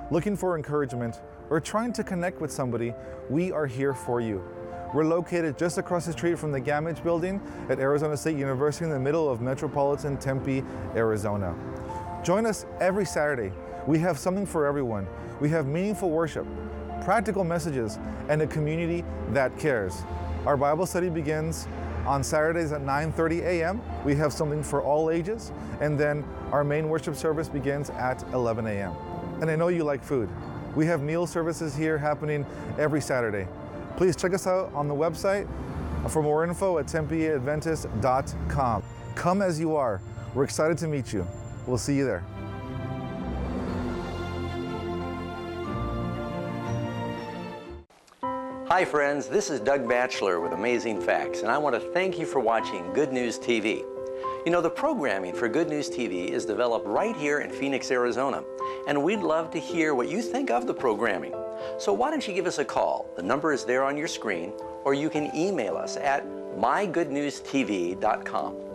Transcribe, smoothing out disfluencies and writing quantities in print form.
looking for encouragement, or trying to connect with somebody, we are here for you. We're located just across the street from the Gamage building at Arizona State University in the middle of metropolitan Tempe, Arizona. Join us every Saturday. We have something for everyone. We have meaningful worship, practical messages, and a community that cares. Our Bible study begins on Saturdays at 9:30 a.m. We have something for all ages, and then our main worship service begins at 11 a.m. And I know you like food. We have meal services here happening every Saturday. Please check us out on the website for more info at tempeadventist.com. Come as you are. We're excited to meet you. We'll see you there. Hi friends, this is Doug Batchelor with Amazing Facts, and I want to thank you for watching Good News TV. You know, the programming for Good News TV is developed right here in Phoenix, Arizona, and we'd love to hear what you think of the programming. So why don't you give us a call? The number is there on your screen, or you can email us at mygoodnewstv.com.